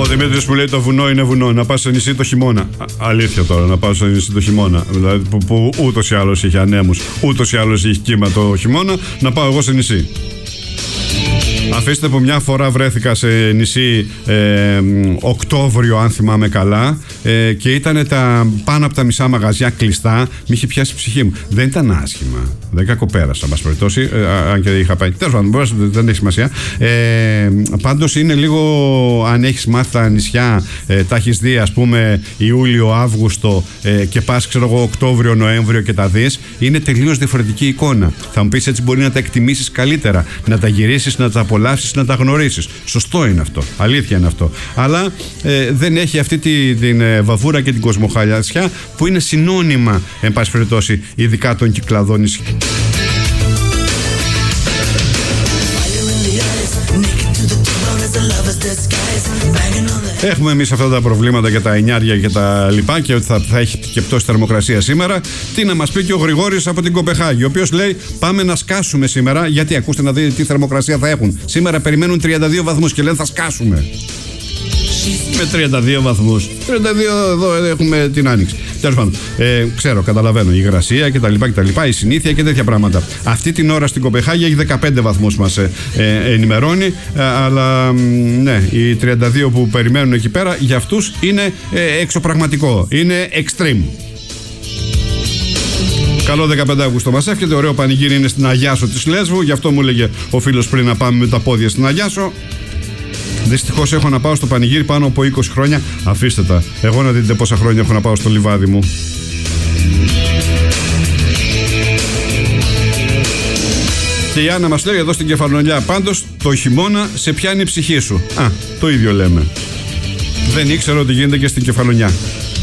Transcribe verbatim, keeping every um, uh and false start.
Δημήτρης μου λέει το βουνό είναι βουνό. Να πας στο νησί το χειμώνα. Α, αλήθεια τώρα, να πας στο νησί το χειμώνα. Δηλαδή που, που ούτως ή άλλως είχε ανέμους, ούτως ή άλλως είχε κύμα το χειμώνα. Να πάω εγώ σε νησί. Αφήστε που μια φορά βρέθηκα σε νησί ε, Οκτώβριο, αν θυμάμαι καλά, ε, και ήταν τα, πάνω από τα μισά μαγαζιά κλειστά. Μ' είχε πιάσει η ψυχή μου. Δεν ήταν άσχημα. Δεν κακοπέρασα, μας περιπτώσει, ε, αν και είχα πάει. Τέλος πάντων, δεν έχει σημασία. Ε, πάντως είναι λίγο, αν έχεις μάθει τα νησιά, ε, τα έχεις δει, ας πούμε, Ιούλιο, Αύγουστο ε, και πας, ξέρω εγώ, Οκτώβριο, Νοέμβριο και τα δεις, είναι τελείως διαφορετική εικόνα. Θα μου πεις, έτσι μπορεί να τα εκτιμήσεις καλύτερα, να τα γυρίσεις, να τα απολαύσεις, να τα γνωρίσεις. Σωστό είναι αυτό. Αλήθεια είναι αυτό. Αλλά ε, δεν έχει αυτή τη, την ε, βαβούρα και την κοσμοχαλιασιά που είναι συνώνυμα, εν πάση περιπτώσει, ειδικά των Κυκλαδών νησιών. Έχουμε εμείς αυτά τα προβλήματα και τα εννιάρια και τα λοιπά, και ότι θα, θα έχει και πτώση θερμοκρασία σήμερα. Τι να μας πει και ο Γρηγόρης από την Κοπεχάγη, ο οποίος λέει πάμε να σκάσουμε σήμερα. Γιατί ακούστε να δείτε τι θερμοκρασία θα έχουν. Σήμερα περιμένουν τριάντα δύο βαθμούς και λένε θα σκάσουμε. Με τριάντα δύο βαθμούς. τριάντα δύο εδώ έχουμε την άνοιξη. Τέλος πάντων, ε, ξέρω, καταλαβαίνω. Η υγρασία κτλ, κτλ, η συνήθεια και τέτοια πράγματα. Αυτή την ώρα στην Κοπεχάγη έχει δεκαπέντε βαθμούς, μας ε, ε, ενημερώνει. Ε, αλλά ναι, οι τριάντα δύο που περιμένουν εκεί πέρα για αυτούς είναι ε, εξωπραγματικό. Είναι extreme. Καλό δεκαπέντε Αυγούστου μας εύχεται. Ωραίο πανηγύρι είναι στην Αγιάσο της Λέσβου. Γι' αυτό μου έλεγε ο φίλος πριν να πάμε με τα πόδια στην Αγιάσο. Δυστυχώς έχω να πάω στο πανηγύρι πάνω από είκοσι χρόνια. Αφήστε τα. Εγώ να δείτε πόσα χρόνια έχω να πάω στο λιβάδι μου. Και η Άννα μας λέει εδώ στην Κεφαλονιά, πάντως το χειμώνα σε πιάνει η ψυχή σου. Α, το ίδιο λέμε. Δεν ήξερα ότι γίνεται και στην Κεφαλονιά.